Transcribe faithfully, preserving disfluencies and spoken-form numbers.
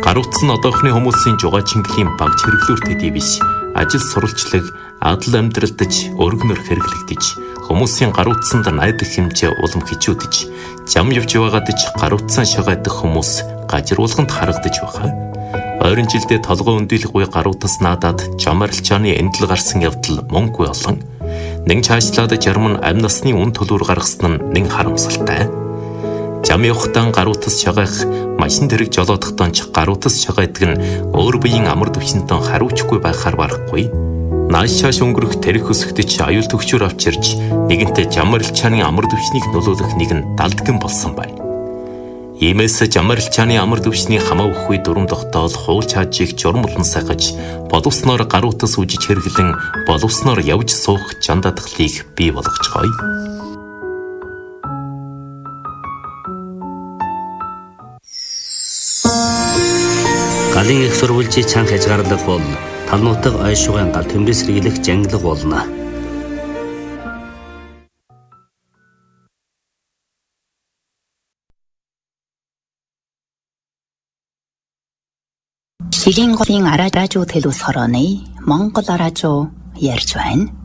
Гар утас нь одоохны хүмүүсийн жугаа чингэлийн баг хэрэглүүр төдий биш. Ажил сурвалжлаг, адал амьдралдаж, өргөнөр хэрэглэгдэж, хүмүүсийн гар утсанд найдах хэмжээ улам хичүүдэж, зам явж байгаадаж гар утсаа шагайдах хүмүүс гажруулганд харагдаж байгаа. Ойрын жилдээ толгой өндөлгүй гар утас наадаад жам арилжааны эндэл гарсан явдал мөнгөгүй олон. Нэг цаашлаад жарм нь амь насны үн төлөөр гаргасан нь нэг харамсалтай. Жам явахтаа гар утас шагайх, машин дэрэг жолоодохтоо ч гар утас шагайдаг нь өөр биеийн амар төвшөнтөө хариуцгүй байхаар барахгүй. Нааш шааш өнгөрөх тэрэг өсгдөж аюул төвчөр авчирч нэгэнтээ жам арилжааны амар төвшнийг нөлөөлөх нэгэн далдган болсон байна. Иймээс жам арилжааны амар төвшний хамаа өгөхгүй дүрм тогтоол хууль чаажийг журмлан сахаж, боловсноор гар утас үжиж хэрэглэн боловсноор явж суух жандадгалыг бий болгоцгоё. Галын их сурвалжийн чанга хязгаарлах бол талнуутаг ой шугайн гал төмрөс сэргийлэх жанглаг болно. Шигийн голын араажууд хэлүү сороны Монгол араажуу ярьж байна.